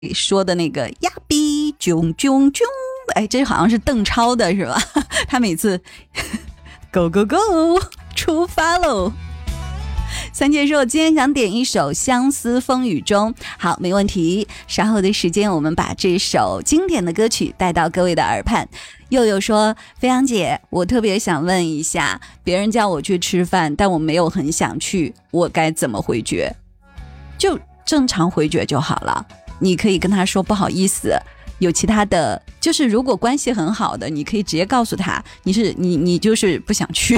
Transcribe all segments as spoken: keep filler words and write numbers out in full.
说的那个呀比囧囧囧，哎，这好像是邓超的是吧？他每次 go go go 出发喽。三姐说今天想点一首相思风雨中，好，没问题，稍后的时间我们把这首经典的歌曲带到各位的耳畔。佑佑说飞扬姐，我特别想问一下，别人叫我去吃饭但我没有很想去，我该怎么回绝？就正常回绝就好了，你可以跟他说不好意思，有其他的，就是如果关系很好的，你可以直接告诉他你是你你就是不想去。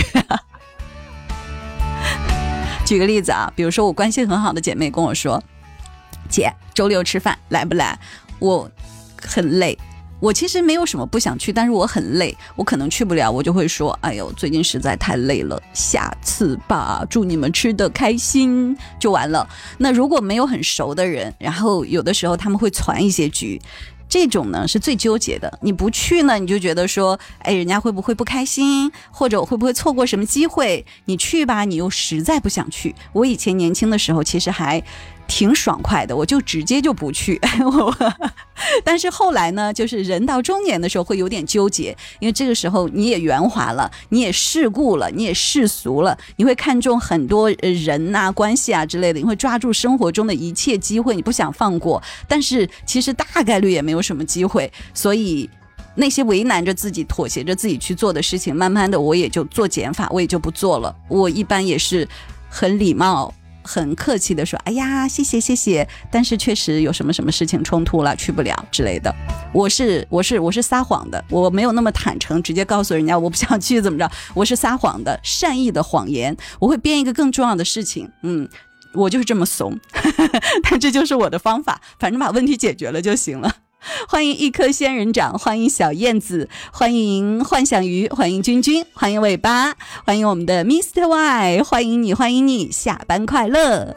举个例子啊，比如说我关系很好的姐妹跟我说，姐周六吃饭来不来？我很累，我其实没有什么不想去，但是我很累，我可能去不了，我就会说哎呦最近实在太累了，下次吧，祝你们吃得开心，就完了。那如果没有很熟的人，然后有的时候他们会传一些局，这种呢是最纠结的，你不去呢你就觉得说哎，人家会不会不开心，或者我会不会错过什么机会，你去吧你又实在不想去。我以前年轻的时候其实还挺爽快的，我就直接就不去。但是后来呢，就是人到中年的时候会有点纠结，因为这个时候你也圆滑了，你也世故了，你也世俗了，你会看重很多人啊关系啊之类的，你会抓住生活中的一切机会，你不想放过，但是其实大概率也没有什么机会，所以那些为难着自己妥协着自己去做的事情，慢慢的我也就做减法，我也就不做了。我一般也是很礼貌很客气的说哎呀谢谢谢谢，但是确实有什么什么事情冲突了去不了之类的，我是我是我是撒谎的，我没有那么坦诚直接告诉人家我不想去怎么着，我是撒谎的，善意的谎言，我会编一个更重要的事情，嗯，我就是这么怂。但这就是我的方法，反正把问题解决了就行了。欢迎一颗仙人掌，欢迎小燕子，欢迎幻想鱼，欢迎君君，欢迎尾巴，欢迎我们的 Mister Y， 欢迎你欢迎你，下班快乐。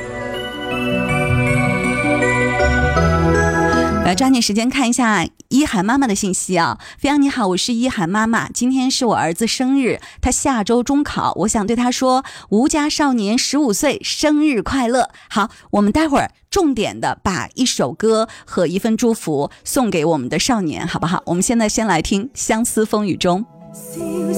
来抓紧时间看一下一涵妈妈的信息啊！飞扬你好，我是一涵妈妈，今天是我儿子生日，他下周中考，我想对他说吴家少年十五岁生日快乐。好，我们待会儿重点的把一首歌和一份祝福送给我们的少年好不好？我们现在先来听相思风雨中。